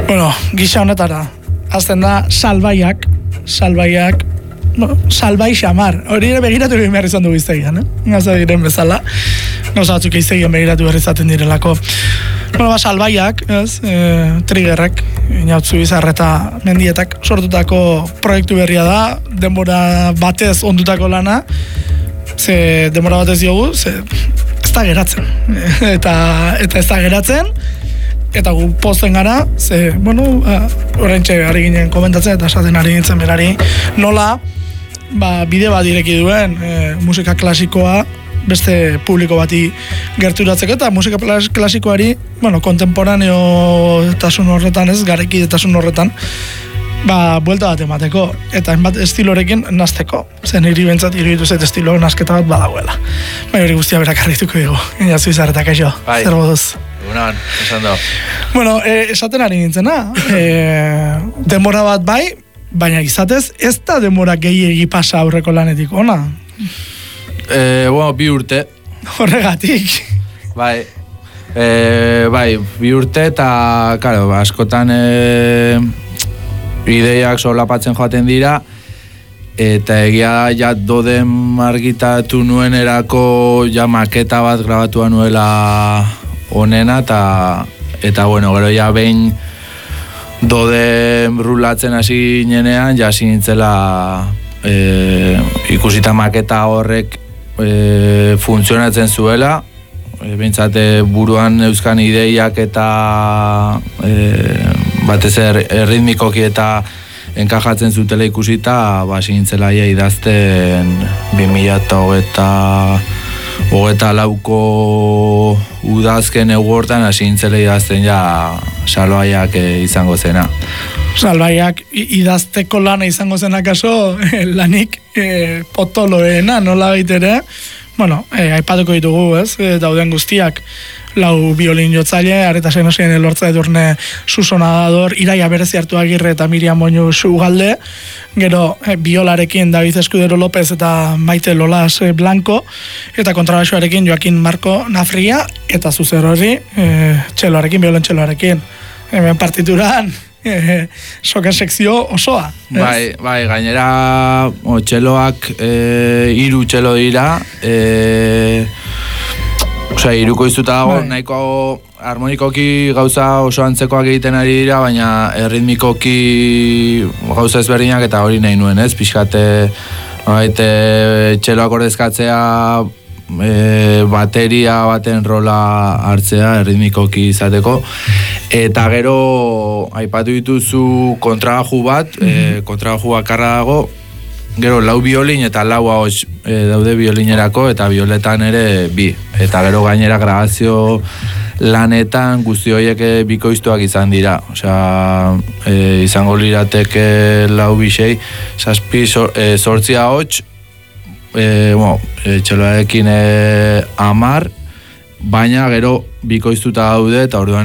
Bueno, gisa honetara, azten da salbaiak, salbai xamar, hori ere begiratu egin behar izan du iztegian, Gauza diren bezala, gauza batzuk iztegian begiratu behar izaten direlako. Bueno, salbaiak, triggerrek, inautzu izarreta mendietak sortutako proiektu berria da, denbora batez ondutako lana, ze denbora batez diogu, ze ez da geratzen, eta ez da geratzen, eta gu pozten gara, ze, bueno, horrentxe ari ginen komentatzen eta esaten ari nintzen berari, nola, bide bat ireki duen musika klasikoa beste publiko bati gerturatzeko eta musika klasikoari, bueno, kontemporaneotasun horretan ez, garekidetasun horretan, buelta bat emateko, eta enbat estilorekin nazteko, zen niri bentsat iruditu zait estilo nazketa bat badagoela. Hori guztia berak arrituko dugu, inazu izarretak eixo, zer boduz. Egunon, esan do. Bueno, esaten ari nintzena, denbora bat bai, baina izatez, ez da denbora gehiegi pasa aurreko lanetik, ona? Bueno, 2 urte. Horregatik. Bai, bai, 2 urte eta, karo, askotan ideiak solapatzen joaten dira, eta egia da, ja Dodem argitatu nuenerako ja maketa bat grabatua nuela onena, eta bueno, gero ja behin Dodem rulatzen hasi ginenean, ja nintzela ikusita maketa horrek funtzionatzen zuela, behintzate buruan euskan ideiak eta batez erritmikoki eta enkajatzen zutela ikusita, nintzela idazten 2024ko udazken egurtan hasi nintzela idazten ja salbaiak izango zena. Salbaiak idazteko lana izango zen akaso lanik potoloena, nola baitere. Bueno, aipatuko ditugu, ez? Dauden guztiak, 4 biolin jotzaile, Areta Senosien Elortza Edurne Susonador, Iraia Berezi Artu Agirre eta Miriam Moñu Ugalde, gero biolarekin David Escudero López eta Maite Lolas Blanco, eta kontrabaxoarekin Joaquin Marco Nafria, eta zuzer hori txeloarekin, biolin txeloarekin. Hemen partituran soka sekzio osoa. Bai, gainera txeloak 3 txelo dira, hiruko izuta dago, nahiko harmonikoki gauza oso antzekoak egiten ari dira, baina erritmikoki gauza ezberdinak eta hori nahi nuen, ez? Pixkate txeloak ordezkatzea, bateria baten rola hartzea erritmikoki izateko, eta gero aipatu dituzu kontrabaju bat, kontrabaju bakarra dago, gero 4 biolin eta 4 ahots daude biolinerako eta bioletan ere 2, eta gero gainera grabazio lanetan guzti horiek bikoiztuak izan dira, izango lirateke 4 bisei, 7 ahots, txeloarekin 10, baina gero bikoiztuta daude eta orduan